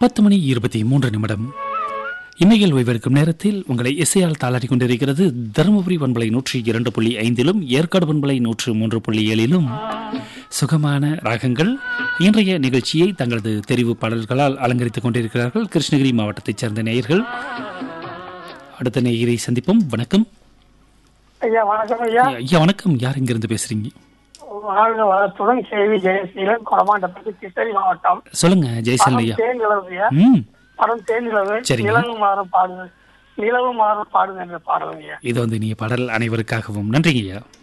10:23 இமையில் ஓய்வெடுக்கும் நேரத்தில் உங்களை இசையால் தாளாடி கொண்டிருக்கிறது தருமபுரி பண்பலை 102.5 ஏற்காடு பண்பலை 103.7 சுகமான ராகங்கள். இன்றைய நிகழ்ச்சியை தங்களது தெரிவு பாடல்களால் அலங்கரித்துக் கொண்டிருக்கிறார்கள் கிருஷ்ணகிரி மாவட்டத்தைச் சேர்ந்த நேயர்கள். அடுத்த நேயரை சந்திப்போம். வணக்கம் ஐயா. வணக்கம் ஐயா. ஐயா வணக்கம். யார் இங்கிருந்து பேசுறீங்க? வாழ்க வளத்துடன் சேவி ஜெயசீலன், கொடமாண்டப்பட்டி, கிருஷ்ணகிரி மாவட்டம். சொல்லுங்க ஜெயசீலன் ஐயா. படம் தேனிலவு. நிலவு மாறும் பாடுது, நிலவு மாறும் பாடுது என்ற பாடல் ஐயா. இது நீ பாடல் அனைவருக்காகவும். நன்றிங்க ஐயா.